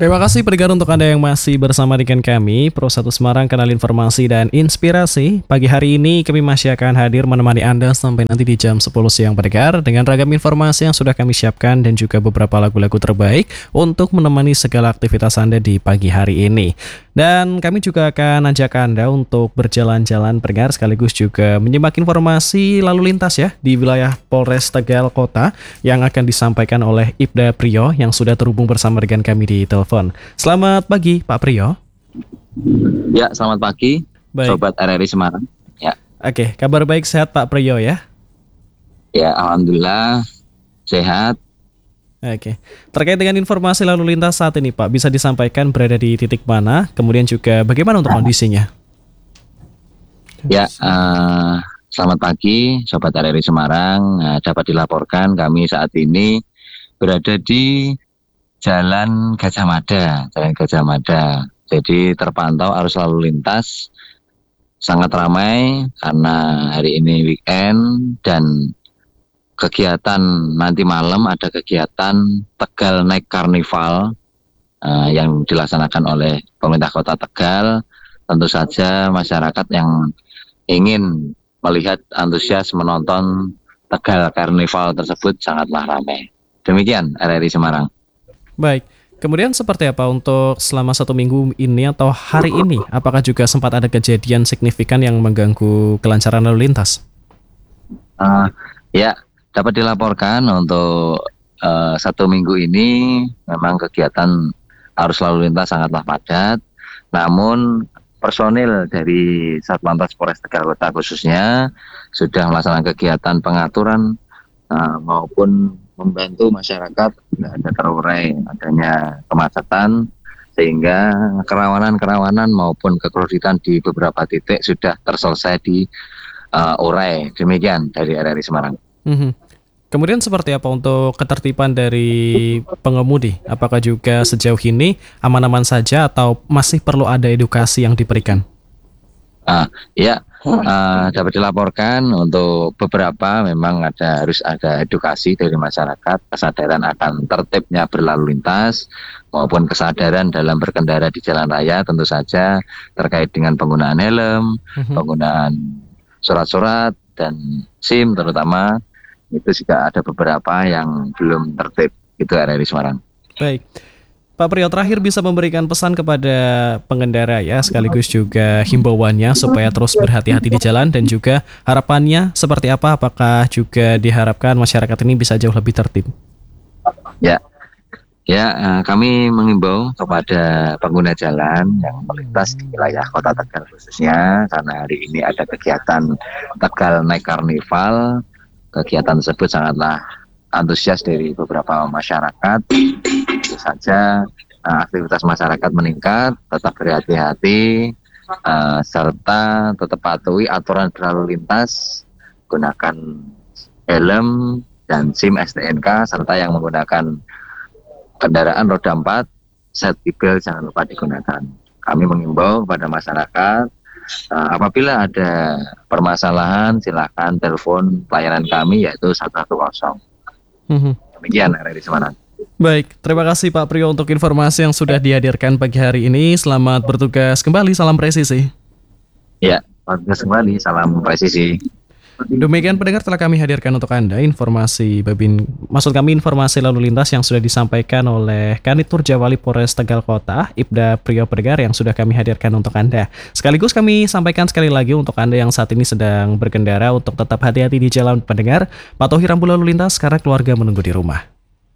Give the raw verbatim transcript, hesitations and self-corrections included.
Terima kasih pendengar untuk Anda yang masih bersama dengan kami, Pro satu Semarang, kanal informasi dan inspirasi. Pagi hari ini kami masih akan hadir menemani Anda sampai nanti di jam sepuluh siang pendengar dengan ragam informasi yang sudah kami siapkan dan juga beberapa lagu-lagu terbaik untuk menemani segala aktivitas Anda di pagi hari ini. Dan kami juga akan ajak Anda untuk berjalan-jalan pendengar sekaligus juga menyimak informasi lalu lintas ya di wilayah Polres Tegal Kota yang akan disampaikan oleh Ibda Priyo yang sudah terhubung bersama dengan kami di telepon. Selamat pagi Pak Priyo. Ya, selamat pagi Baik. Sobat R R I Semarang. Ya. Oke, kabar baik sehat Pak Priyo ya? Ya, alhamdulillah sehat. Oke, terkait dengan informasi lalu lintas saat ini Pak, bisa disampaikan berada di titik mana, kemudian juga bagaimana untuk kondisinya? Ya, uh, selamat pagi Sobat R R I Semarang. Uh, dapat dilaporkan kami saat ini berada di Jalan Gajah Mada, Jalan Gajah Mada. Jadi terpantau arus lalu lintas sangat ramai karena hari ini weekend dan kegiatan nanti malam ada kegiatan Tegal Night Carnival uh, yang dilaksanakan oleh pemerintah Kota Tegal. Tentu saja masyarakat yang ingin melihat antusias menonton Tegal Carnival tersebut sangatlah ramai. Demikian R R I Semarang. Baik, kemudian seperti apa untuk selama satu minggu ini atau hari ini? Apakah juga sempat ada kejadian signifikan yang mengganggu kelancaran lalu lintas? Uh, ya, dapat dilaporkan untuk uh, satu minggu ini memang kegiatan arus lalu lintas sangatlah padat. Namun personil dari Satlantas Polres Tegal Kota khususnya sudah melaksanakan kegiatan pengaturan uh, maupun membantu masyarakat tidak ada terurai adanya kemacetan, sehingga kerawanan-kerawanan maupun kekroditan di beberapa titik sudah terselesai di uh, urai. Demikian dari R R I Semarang. Mm-hmm. Kemudian seperti apa untuk ketertiban dari pengemudi? Apakah juga sejauh ini aman-aman saja atau masih perlu ada edukasi yang diberikan? Ah, ya, uh, dapat dilaporkan untuk beberapa memang ada harus ada edukasi dari masyarakat, kesadaran akan tertibnya berlalu lintas maupun kesadaran dalam berkendara di jalan raya, tentu saja terkait dengan penggunaan helm, mm-hmm. penggunaan surat-surat dan SIM terutama. Itu juga ada beberapa yang belum tertib. Itu R R I Semarang. Baik, Pak Priyo, terakhir bisa memberikan pesan kepada pengendara ya, sekaligus juga himbauannya supaya terus berhati-hati di jalan dan juga harapannya seperti apa? Apakah juga diharapkan masyarakat ini bisa jauh lebih tertib? Ya, ya kami mengimbau kepada pengguna jalan yang melintas di wilayah Kota Tegal khususnya karena hari ini ada kegiatan Tegal Night Carnival. Kegiatan tersebut sangatlah antusias dari beberapa masyarakat. Tentu saja uh, aktivitas masyarakat meningkat, tetap berhati-hati, uh, serta tetap patuhi aturan berlalu lintas, gunakan helm dan SIM S T N K, serta yang menggunakan kendaraan roda empat, safety belt jangan lupa digunakan. Kami mengimbau kepada masyarakat, Uh, apabila ada permasalahan silakan telepon pelayanan kami yaitu satu satu nol. Mm-hmm. Demikian R R I Semarang. Baik, terima kasih Pak Priyo untuk informasi yang sudah dihadirkan pagi hari ini. Selamat bertugas kembali, salam presisi. Ya, bertugas kembali, salam presisi. Demikian pendengar telah kami hadirkan untuk Anda informasi Babin, maksud kami informasi lalu lintas yang sudah disampaikan oleh Kanit Turjawali Polres Tegal Kota, Ibda Priyo pendengar yang sudah kami hadirkan untuk Anda. Sekaligus kami sampaikan sekali lagi untuk Anda yang saat ini sedang berkendara untuk tetap hati-hati di jalan pendengar, patuhi rambu lalu lintas karena keluarga menunggu di rumah.